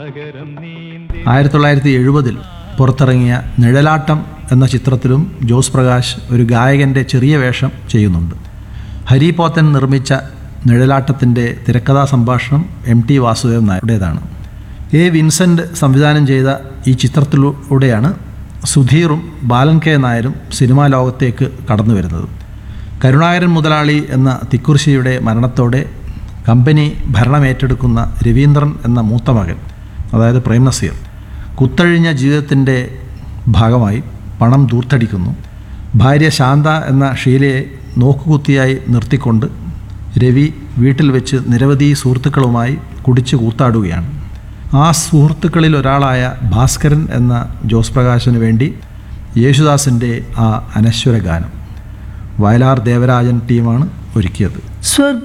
1970 പുറത്തിറങ്ങിയ നിഴലാട്ടം എന്ന ചിത്രത്തിലും ജോസ് പ്രകാശ് ഒരു ഗായകൻ്റെ ചെറിയ വേഷം ചെയ്യുന്നുണ്ട്. ഹരി പോത്തൻ നിർമ്മിച്ച നിഴലാട്ടത്തിൻ്റെ തിരക്കഥാ സംഭാഷണം MT വാസുദേവൻ നായരുടേതാണ്. A. വിൻസെൻ്റ് സംവിധാനം ചെയ്ത ഈ ചിത്രത്തിലൂടെയാണ് സുധീറും ബാലൻ K. നായരും സിനിമാ ലോകത്തേക്ക് കടന്നു വരുന്നത്. കരുണാകരൻ മുതലാളി എന്ന തിക്കുറിശ്ശിയുടെ മരണത്തോടെ കമ്പനി ഭരണമേറ്റെടുക്കുന്ന രവീന്ദ്രൻ എന്ന മൂത്ത മകൻ, അതായത് പ്രേം നസീർ, കുത്തഴിഞ്ഞ ജീവിതത്തിൻ്റെ ഭാഗമായി പണം ദൂർത്തടിക്കുന്നു. ഭാര്യ ശാന്ത എന്ന ഷീലയെ നോക്കുകുത്തിയായി നിർത്തിക്കൊണ്ട് രവി വീട്ടിൽ വെച്ച് നിരവധി സുഹൃത്തുക്കളുമായി കുടിച്ച് കൂത്താടുകയാണ്. ആ സുഹൃത്തുക്കളിൽ ഒരാളായ ഭാസ്കരൻ എന്ന ജോസ് പ്രകാശിന് വേണ്ടി യേശുദാസിൻ്റെ ആ അനശ്വര ഗാനം വയലാർ ദേവരാജൻ ടീമാണ് ഒരുക്കിയത്.